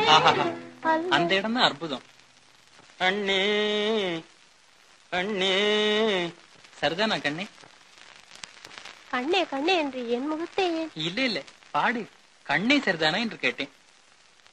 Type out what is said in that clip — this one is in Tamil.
அந்த இடம் தான் அற்புதம். அண்ணே அண்ணே சரிதானா கண்ணே? கண்ணே கண்ணே என்று என் முகத்தை இல்ல இல்ல பாடு. கண்ணே சரிதானா என்று கேட்டேன்.